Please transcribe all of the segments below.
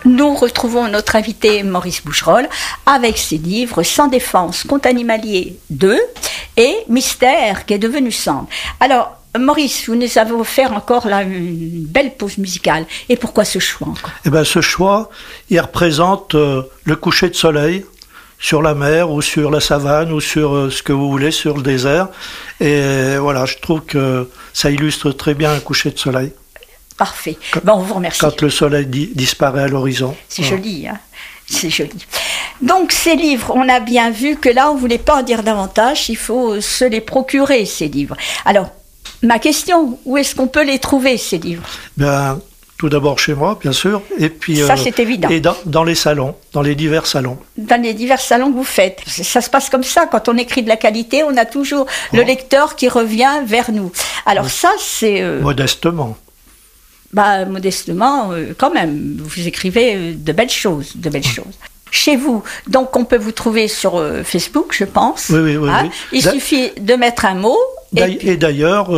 Nous retrouvons notre invité Maurice Bougerolles avec ses livres Sans défense, Contes animaliers 2 et Mystère qui est devenu cendre. Alors, Maurice, vous nous avez offert encore là une belle pause musicale. Et pourquoi ce choix encore ? Eh ben, ce choix, il représente le coucher de soleil sur la mer ou sur la savane ou sur ce que vous voulez, sur le désert. Et voilà, je trouve que ça illustre très bien un coucher de soleil. Parfait. Bon, on vous remercie. Quand le soleil disparaît à l'horizon. C'est joli, hein ? C'est joli. Donc, ces livres, on a bien vu que là, on ne voulait pas en dire davantage. Il faut se les procurer, ces livres. Alors, ma question, où est-ce qu'on peut les trouver, ces livres ? Ben, tout d'abord chez moi, bien sûr. Et puis, ça, c'est évident. Et dans les salons, dans les divers salons. Dans les divers salons que vous faites. Ça se passe comme ça. Quand on écrit de la qualité, on a toujours le lecteur qui revient vers nous. Alors ça, c'est... Modestement. Modestement, quand même. Vous écrivez de belles choses, Chez vous, donc on peut vous trouver sur Facebook, je pense. Oui. Il suffit de mettre un mot. Et d'ailleurs,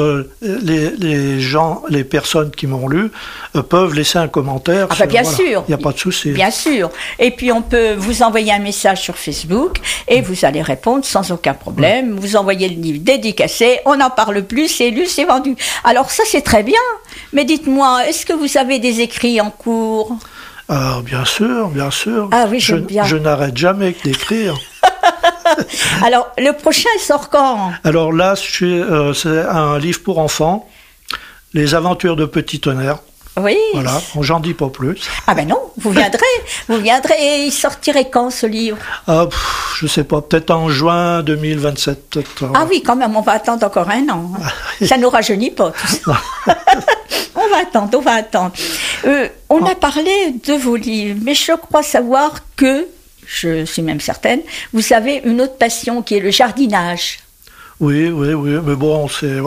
les personnes qui m'ont lu peuvent laisser un commentaire. Bien sûr. Il n'y a pas de souci. Bien sûr. Et puis on peut vous envoyer un message sur Facebook et vous allez répondre sans aucun problème. Vous envoyez le livre dédicacé, on n'en parle plus, c'est lu, c'est vendu. Alors ça, c'est très bien. Mais dites-moi, est-ce que vous avez des écrits en cours ? Bien sûr. Ah oui, j'aime bien. Je n'arrête jamais d'écrire. Alors, le prochain sort quand ? Alors là, c'est un livre pour enfants, Les aventures de Petit Tonnerre. Oui. Voilà, j'en dis pas plus. Ah ben non, vous viendrez. Et il sortirait quand, ce livre ? Je sais pas, peut-être en juin 2027. Peut-être. Ah oui, quand même, on va attendre encore un an. Ça ne nous rajeunit pas, tout ça. On va attendre. On a parlé de vos livres, mais je crois savoir que, je suis même certaine, vous avez une autre passion qui est le jardinage. Oui, mais bon,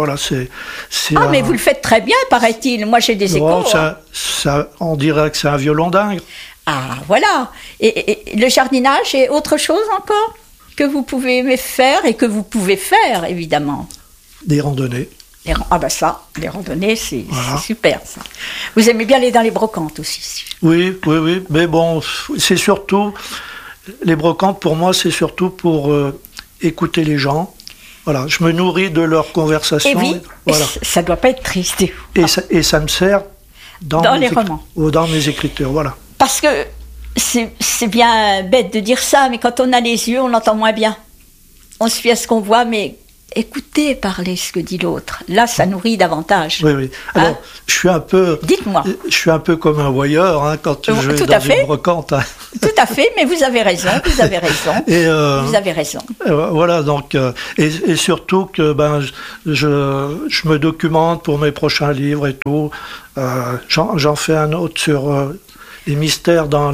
mais vous le faites très bien, paraît-il. Moi, j'ai des échos. On dirait que c'est un violon dingue. Ah, voilà. Et le jardinage est autre chose encore que vous pouvez aimer faire et que vous pouvez faire, évidemment. Des randonnées. Les randonnées, c'est super, ça. Vous aimez bien aller dans les brocantes aussi. Oui, mais bon, c'est surtout... Les brocantes, pour moi, c'est surtout pour écouter les gens. Voilà, je me nourris de leurs conversations. Et oui, voilà. Ça ne doit pas être triste. Et ça me sert dans les romans. Ou dans mes écritures, voilà. Parce que c'est bien bête de dire ça, mais quand on a les yeux, on entend moins bien. On se fie à ce qu'on voit, mais écoutez parler ce que dit l'autre. Là, ça nourrit davantage. Oui. Alors, Dites-moi. Je suis un peu comme un voyeur quand je vais dans une brocante. Hein. Tout à fait, mais vous avez raison. Vous avez raison. Voilà, donc, et surtout que je me documente pour mes prochains livres et tout. J'en fais un autre sur les mystères dans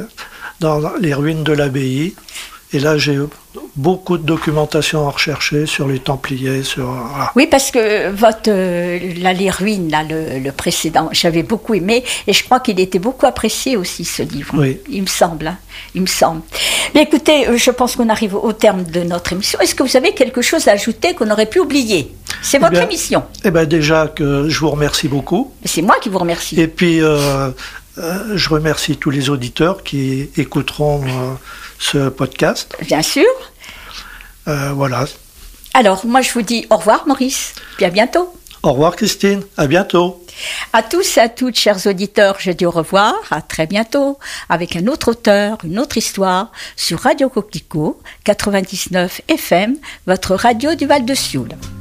les ruines de l'abbaye. Et là, j'ai beaucoup de documentation à rechercher sur les Templiers. Voilà. Oui, parce que les ruines, là, le précédent, j'avais beaucoup aimé, et je crois qu'il était beaucoup apprécié aussi, ce livre. Oui. Il me semble. Mais écoutez, je pense qu'on arrive au terme de notre émission. Est-ce que vous avez quelque chose à ajouter qu'on aurait pu oublier ? C'est votre émission. Déjà, que je vous remercie beaucoup. C'est moi qui vous remercie. Et puis, je remercie tous les auditeurs qui écouteront ce podcast. Bien sûr. Voilà. Alors, moi, je vous dis au revoir, Maurice, puis à bientôt. Au revoir, Christine, à bientôt. À tous et à toutes, chers auditeurs, je dis au revoir, à très bientôt, avec un autre auteur, une autre histoire, sur Radio Coquelicot, 99 FM, votre radio du Val de Sioule.